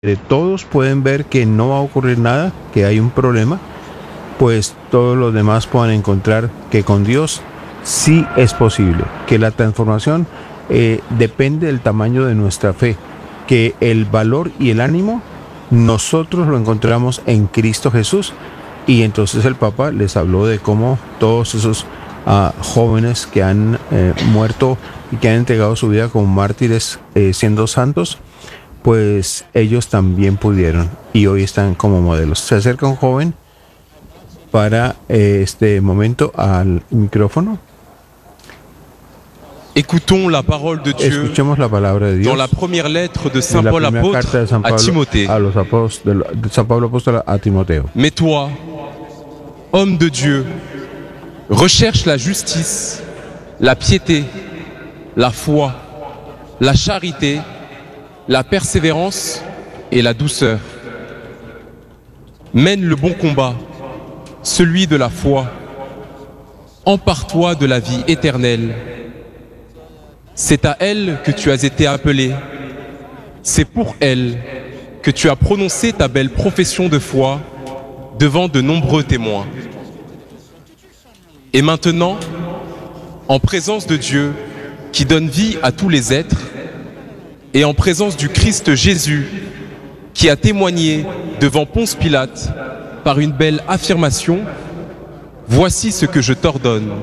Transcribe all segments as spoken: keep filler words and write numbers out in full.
todos pueden ver que no va a ocurrir nada, que hay un problema, pues todos los demás puedan encontrar que con Dios sí es posible, que la transformación eh, depende del tamaño de nuestra fe, que el valor y el ánimo nosotros lo encontramos en Cristo Jesús. Y entonces el Papa les habló de cómo todos esos uh, jóvenes que han eh, muerto y que han entregado su vida como mártires eh, siendo santos, pues ellos también pudieron y hoy están como modelos. Se acerca un joven para eh, este momento al micrófono. Écoutons la parole de Dieu Escuchemos la palabra de Dios dans la première lettre de en Saint la Paul primera apôtre carta de San à Pablo Timothée. a los apóstoles, de San Pablo apóstol a Timoteo. Mais toi, homme de Dieu, recherche la justice, la piété, la foi, la charité, la persévérance et la douceur. Mène le bon combat, celui de la foi. Empare-toi de la vie éternelle. C'est à elle que tu as été appelé. C'est pour elle que tu as prononcé ta belle profession de foi devant de nombreux témoins. Et maintenant, en présence de Dieu qui donne vie à tous les êtres, et en présence du Christ Jésus qui a témoigné devant Ponce Pilate par une belle affirmation, voici ce que je t'ordonne.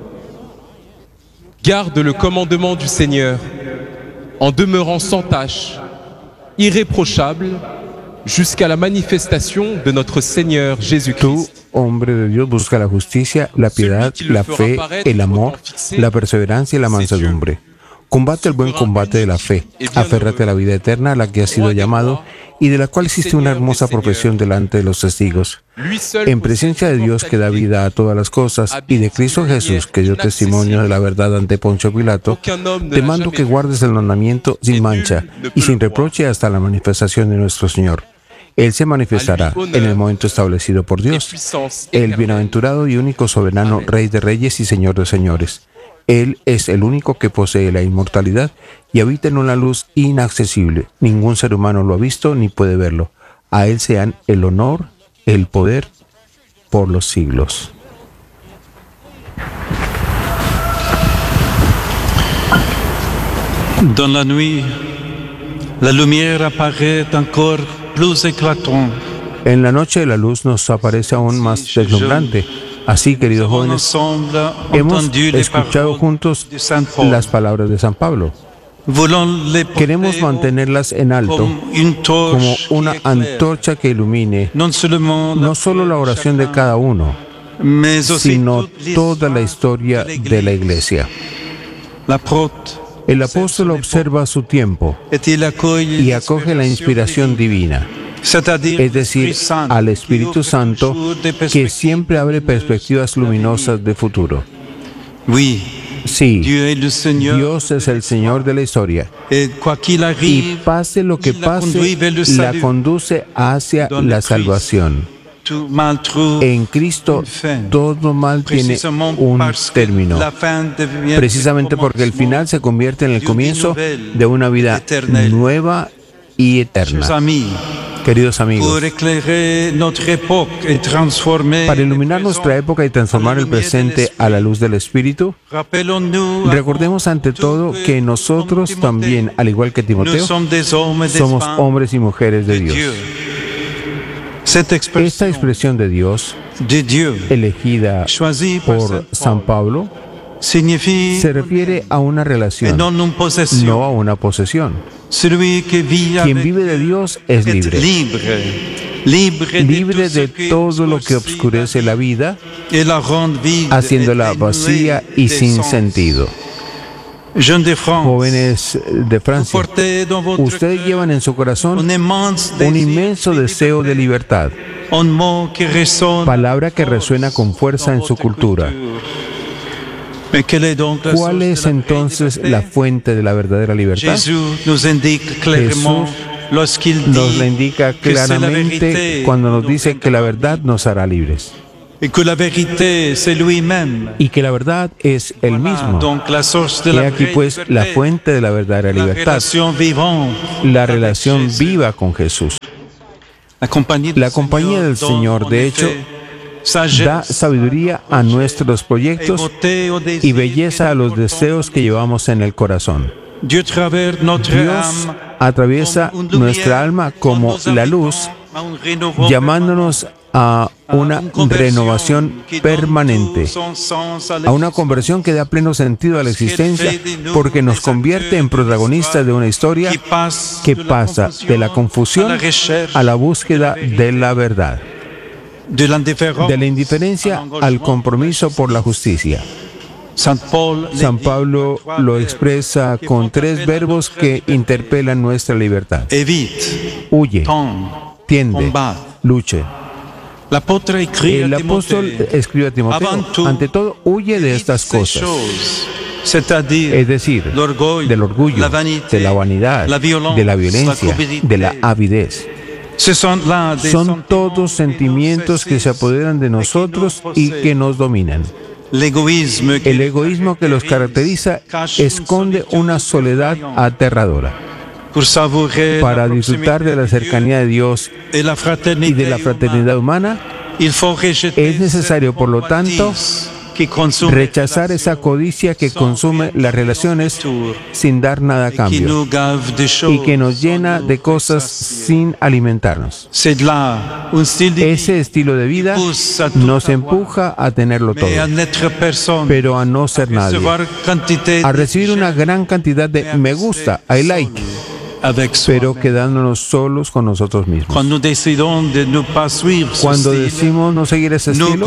Garde le commandement du Seigneur en demeurant sans tache, irréprochable, jusqu'à la manifestation de notre Seigneur Tú, Jésus-Christ. hombre de Dios, busca la justicia, la piedad, la fe, el amor, la perseverancia y la mansedumbre. Combate el buen combate de la fe, aférrate a la vida eterna a la que has sido llamado y de la cual hiciste una hermosa profesión delante de los testigos. En presencia de Dios que da vida a todas las cosas y de Cristo Jesús que dio testimonio de la verdad ante Poncio Pilato, te mando que guardes el mandamiento sin mancha y sin reproche hasta la manifestación de nuestro Señor. Él se manifestará en el momento establecido por Dios, el bienaventurado y único soberano Rey de Reyes y Señor de Señores. Él es el único que posee la inmortalidad y habita en una luz inaccesible. Ningún ser humano lo ha visto ni puede verlo. A Él sean el honor, el poder, por los siglos. Dans la nuit, la lumière apparaît encore plus éclatante. En la noche la luz nos aparece aún más deslumbrante. Así, queridos jóvenes, hemos escuchado juntos las palabras de San Pablo. Queremos mantenerlas en alto como una antorcha que ilumine no solo la oración de cada uno, sino toda la historia de la Iglesia. El apóstol observa su tiempo y acoge la inspiración divina, es decir, al Espíritu Santo, que siempre abre perspectivas luminosas de futuro. Sí, Dios es el Señor de la historia, y pase lo que pase, la conduce hacia la salvación. En Cristo todo mal tiene un término, precisamente porque el final se convierte en el comienzo de una vida nueva y eterna. Queridos amigos, para iluminar nuestra época y transformar el presente a la luz del Espíritu, recordemos ante todo que nosotros también, al igual que Timoteo, somos hombres y mujeres de Dios. Esta expresión de Dios, elegida por San Pablo, se refiere a una relación, no a una posesión. Quien vive de Dios es libre, libre de todo lo que obscurece la vida, haciéndola vacía y sin sentido. Jóvenes de Francia, ustedes llevan en su corazón un inmenso deseo de libertad, palabra que resuena con fuerza en su cultura. ¿Cuál es entonces la fuente de la verdadera libertad? Jesús nos la indica claramente cuando nos dice que la verdad nos hará libres. y que la verdad es el mismo. He aquí pues la fuente de la verdadera libertad, la relación viva con Jesús. La compañía del Señor, de hecho, da sabiduría a nuestros proyectos y belleza a los deseos que llevamos en el corazón. Dios atraviesa nuestra alma como la luz, llamándonos a una renovación permanente, a una conversión que da pleno sentido a la existencia, porque nos convierte en protagonistas de una historia que pasa de la confusión a la búsqueda de la verdad, de la indiferencia al compromiso por la justicia. San Pablo lo expresa con tres verbos que interpelan nuestra libertad: huye, tiende, luche. El apóstol escribe a Timoteo: ante todo, huye de estas cosas, es decir, del orgullo, de la vanidad, de la violencia, de la avidez. Son todos sentimientos que se apoderan de nosotros y que nos dominan. El egoísmo que los caracteriza esconde una soledad aterradora. Para disfrutar de la cercanía de Dios y de la fraternidad humana, es necesario, por lo tanto, rechazar esa codicia que consume las relaciones sin dar nada a cambio y que nos llena de cosas sin alimentarnos. Ese estilo de vida nos empuja a tenerlo todo, pero a no ser nadie, a recibir una gran cantidad de me gusta, I like, pero quedándonos solos con nosotros mismos. Cuando decimos no seguir ese estilo,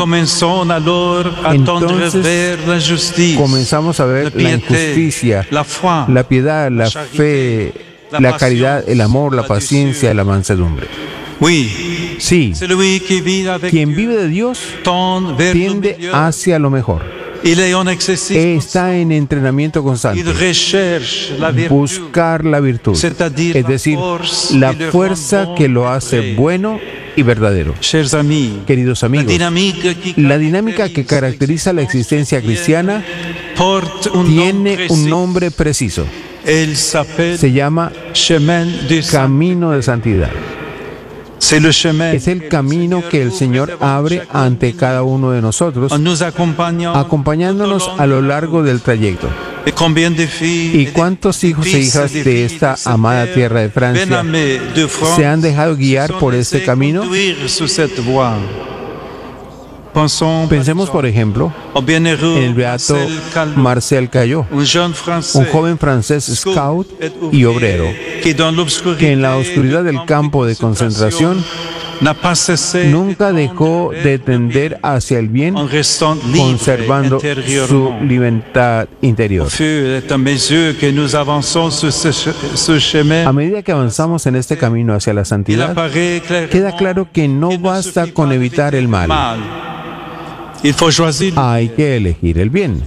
entonces comenzamos a ver la injusticia, la piedad, la fe, la caridad, el amor, la paciencia, la mansedumbre. Sí, quien vive de Dios tiende hacia lo mejor. Está en entrenamiento constante. Buscar la virtud, es decir, la fuerza que lo hace bueno y verdadero. Queridos amigos, la dinámica que caracteriza la existencia cristiana tiene un nombre preciso. Se llama Camino de Santidad. Es el camino que el Señor abre ante cada uno de nosotros, acompañándonos a lo largo del trayecto. ¿Y cuántos hijos e hijas de esta amada tierra de Francia se han dejado guiar por este camino? Pensemos, por ejemplo, en el beato Marcel Callot, un joven francés scout y obrero, que en la oscuridad del campo de concentración nunca dejó de tender hacia el bien, conservando su libertad interior. A medida que avanzamos en este camino hacia la santidad, queda claro que no basta con evitar el mal. Hay que elegir el bien.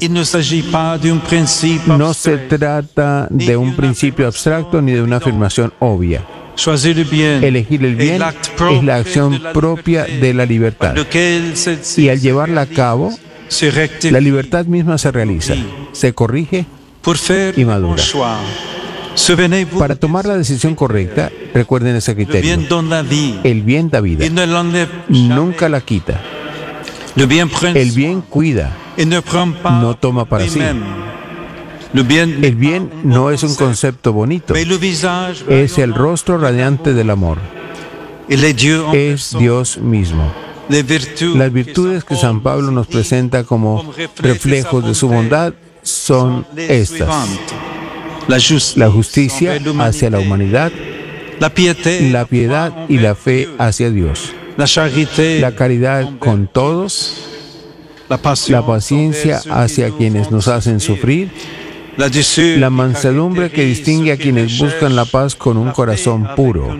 No se trata de un principio abstracto ni de una afirmación obvia. Elegir el bien es la acción propia de la libertad. Y al llevarla a cabo, la libertad misma se realiza, se corrige y madura. Para tomar la decisión correcta, recuerden ese criterio. El bien da vida. Nunca la quita. El bien cuida, no toma para sí. El bien no es un concepto bonito, es el rostro radiante del amor. Es Dios mismo. Las virtudes que San Pablo nos presenta como reflejos de su bondad son estas: la justicia hacia la humanidad, la piedad y la fe hacia Dios, la caridad con todos, la paciencia hacia quienes nos hacen sufrir, la mansedumbre que distingue a quienes buscan la paz con un corazón puro.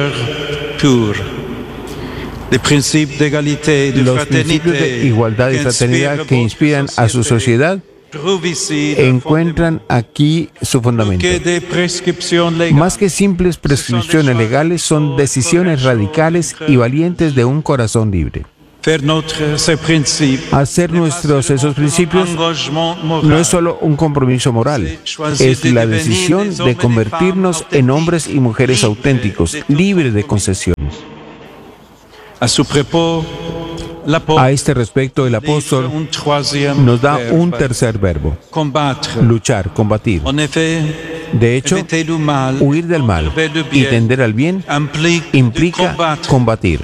Los principios de igualdad y fraternidad que inspiran a su sociedad encuentran aquí su fundamento. Más que simples prescripciones legales, son decisiones radicales y valientes de un corazón libre. Hacer nuestros esos principios no es solo un compromiso moral, es la decisión de convertirnos en hombres y mujeres auténticos, libres de concesiones. A este respecto, el apóstol nos da un tercer verbo: luchar, combatir. De hecho, huir del mal y tender al bien implica combatir.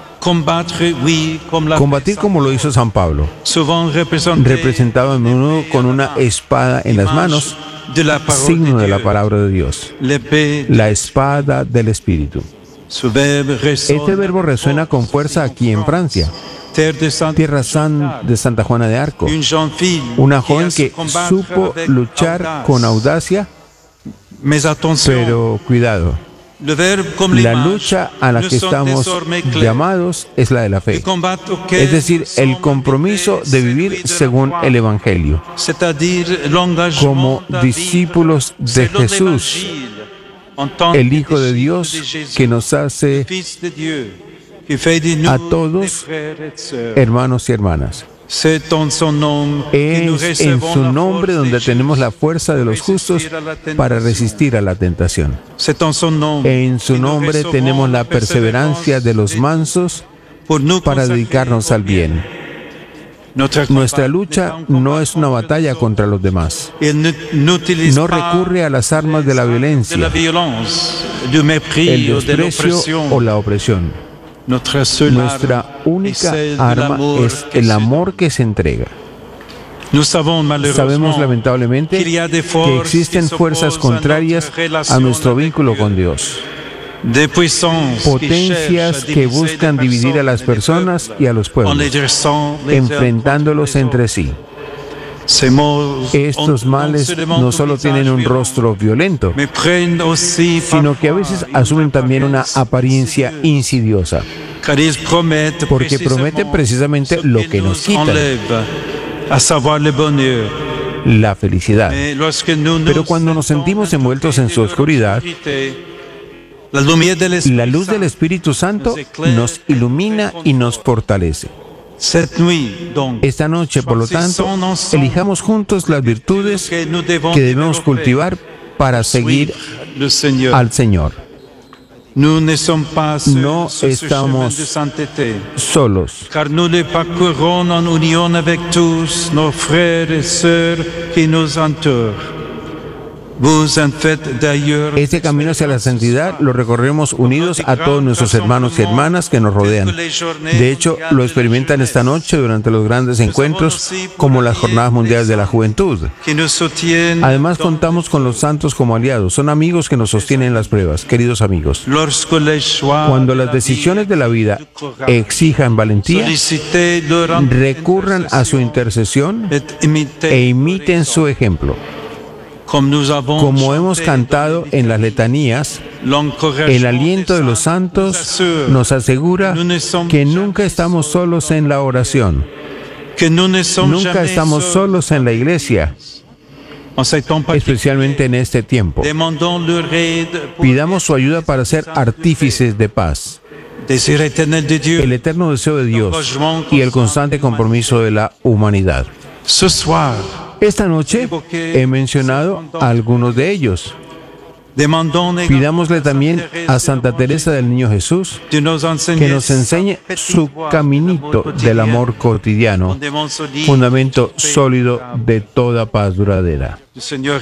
Combatir como lo hizo San Pablo, representado a menudo con una espada en las manos, signo de la palabra de Dios, la espada del Espíritu. Este verbo resuena con fuerza aquí en Francia, tierra san de Santa Juana de Arco, una joven que supo luchar con audacia, pero cuidado. La lucha a la que estamos llamados es la de la fe, es decir, el compromiso de vivir según el Evangelio, como discípulos de Jesús, el Hijo de Dios, que nos hace a todos hermanos y hermanas. Es en su nombre donde tenemos la fuerza de los justos para resistir a la tentación. En su nombre tenemos la perseverancia de los mansos para dedicarnos al bien. Nuestra lucha no es una batalla contra los demás. No recurre a las armas de la violencia, el desprecio o la opresión. Nuestra única arma es el amor que se entrega. Sabemos lamentablemente que existen fuerzas contrarias a nuestro vínculo con Dios. Potencias que buscan dividir a las personas y a los pueblos, enfrentándolos entre sí. Estos males no solo tienen un rostro violento, sino que a veces asumen también una apariencia insidiosa, porque prometen precisamente lo que nos quitan, la felicidad. Pero cuando nos sentimos envueltos en su oscuridad, la luz del Espíritu Santo nos ilumina y nos fortalece. Esta noche, por lo tanto, elijamos juntos las virtudes que debemos cultivar para seguir al Señor. No estamos solos. Este camino hacia la santidad lo recorremos unidos a todos nuestros hermanos y hermanas que nos rodean. De hecho, lo experimentan esta noche durante los grandes encuentros como las Jornadas Mundiales de la Juventud. Además, contamos con los santos como aliados. Son amigos que nos sostienen en las pruebas, queridos amigos. Cuando las decisiones de la vida exijan valentía, recurran a su intercesión e imiten su ejemplo. Como hemos cantado en las letanías, el aliento de los santos nos asegura que nunca estamos solos en la oración, nunca estamos solos en la iglesia, especialmente en este tiempo. Pidamos su ayuda para ser artífices de paz, el eterno deseo de Dios y el constante compromiso de la humanidad. Esta noche he mencionado a algunos de ellos. Pidámosle también a Santa Teresa del Niño Jesús que nos enseñe su caminito del amor cotidiano, fundamento sólido de toda paz duradera. El Señor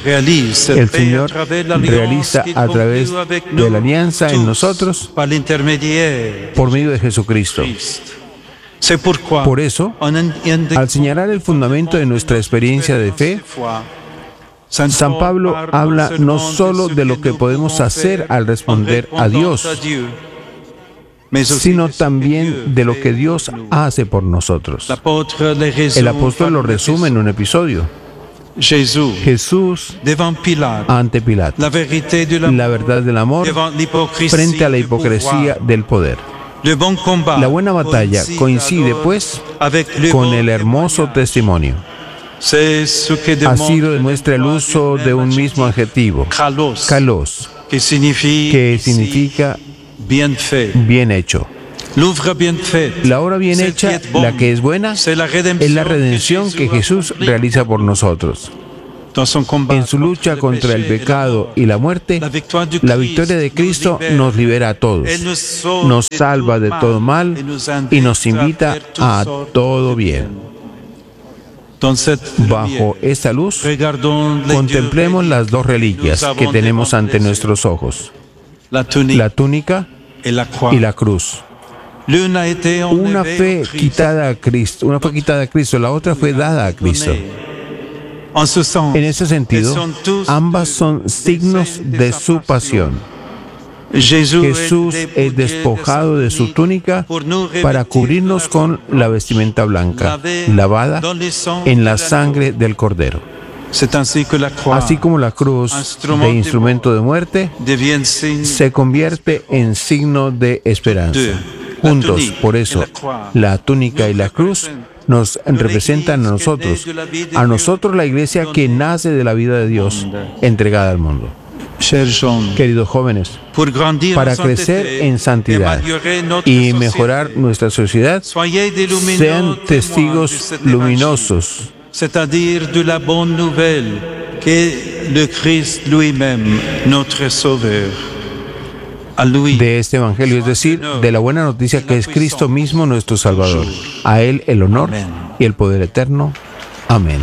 realiza a través de la alianza en nosotros por medio de Jesucristo. Por eso, al señalar el fundamento de nuestra experiencia de fe, San Pablo habla no solo de lo que podemos hacer al responder a Dios, sino también de lo que Dios hace por nosotros. El apóstol lo resume en un episodio. Jesús ante Pilato, la verdad del amor frente a la hipocresía del poder. La buena batalla coincide, pues, con el hermoso testimonio. Así lo demuestra el uso de un mismo adjetivo, kalos, que significa bien hecho. La obra bien hecha, la que es buena, es la redención que Jesús realiza por nosotros. En su lucha contra el pecado y la muerte, la victoria de Cristo nos libera a todos, nos salva de todo mal y nos invita a todo bien. Bajo esta luz, contemplemos las dos reliquias que tenemos ante nuestros ojos: la túnica y la cruz. Una fue quitada a Cristo, una fue quitada a Cristo, la otra fue dada a Cristo. En ese sentido, ambas son signos de su pasión. Jesús es despojado de su túnica para cubrirnos con la vestimenta blanca, lavada en la sangre del Cordero. Así como la cruz, de instrumento de muerte, se convierte en signo de esperanza. Juntos, por eso, la túnica y la cruz nos representan a nosotros, a nosotros la iglesia que nace de la vida de Dios, entregada al mundo. Queridos jóvenes, para crecer en santidad y mejorar nuestra sociedad, sean testigos luminosos c'est-à-dire de la bonne nouvelle qu'est le Christ lui-même, notre Sauveur. De este evangelio, es decir, de la buena noticia que es Cristo mismo nuestro Salvador. A Él el honor y el poder eterno. Amén.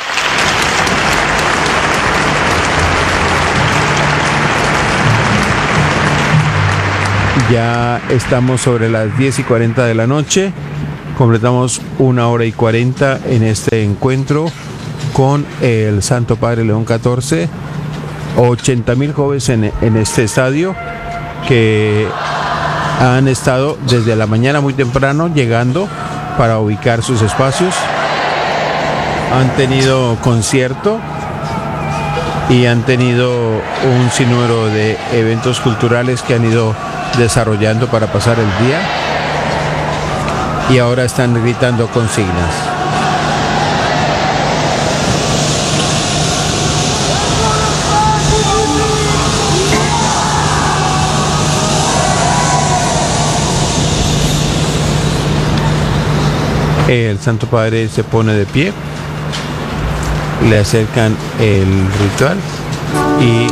Ya estamos sobre las diez y cuarenta de la noche. Completamos una hora y cuarenta en este encuentro con el Santo Padre León catorce. ochenta mil jóvenes en, en este estadio que han estado desde la mañana muy temprano llegando para ubicar sus espacios. Han tenido concierto y han tenido un sinnúmero de eventos culturales que han ido desarrollando para pasar el día, y ahora están gritando consignas. El Santo Padre se pone de pie, le acercan el ritual y